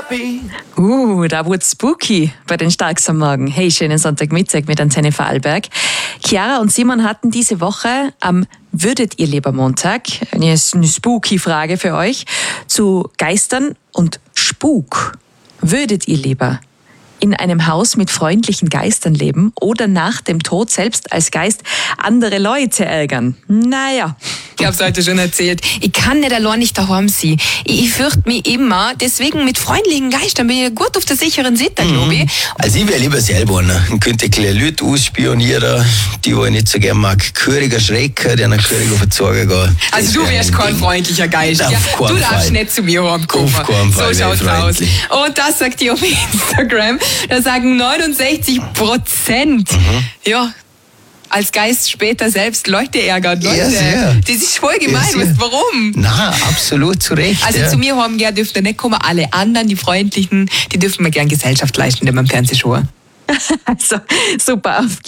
Da wurde spooky bei den Starks am Morgen. Hey, schönen Sonntagmittag mit Antenne Vorarlberg. Chiara und Simon hatten diese Woche am Würdet ihr lieber Montag eine spooky Frage für euch zu Geistern und Spuk. Würdet ihr lieber in einem Haus mit freundlichen Geistern leben oder nach dem Tod selbst als Geist andere Leute ärgern? Naja. Ich hab's heute schon erzählt. Ich kann nicht allein nicht daheim sein. Ich fürchte mich immer. Deswegen mit freundlichen Geistern bin ich gut auf der sicheren Seite, glaube ich. Also ich wäre lieber selber einer. Dann könnte ich Leute ausspionieren, die ich nicht so gerne mag. Gehöriger Schrecken, die einen Gehöriger verzogen gehen. Also du wärst kein freundlicher Geist. Auf Ja, keinen du darfst Fall. nicht zu mir heimkommen. Auf keinen Fall So wär ich schaut's aus. freundlich. Und das sagt ihr auf Instagram. Da sagen 69%. Ja, als Geist später selbst Leute ärgern. Leute, Ja, sehr. das ist voll gemein. Ja, sehr. Weißt du warum? Nein, absolut zu Recht. Also ja. zu mir haben gern dürfen nicht kommen. Alle anderen, die Freundlichen, die dürfen mir gern Gesellschaft leisten, die beim Fernsehen schauen. Also, super.